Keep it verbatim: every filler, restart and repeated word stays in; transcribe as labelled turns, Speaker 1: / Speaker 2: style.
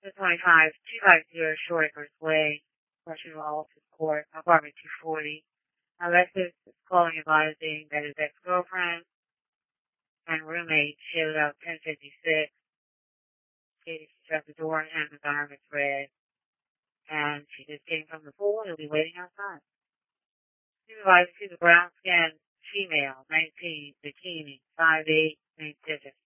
Speaker 1: twenty-five, two fifty Short Acres Way, Russian Office Court, apartment two forty. Alexis is calling advising that his ex-girlfriend and roommate showed up ten fifty-six. Katie shut the door and the garment's red. And she just came from the pool. He'll be waiting outside. Supervised to the brown skinned female, nineteen, bikini, five eight, main digit.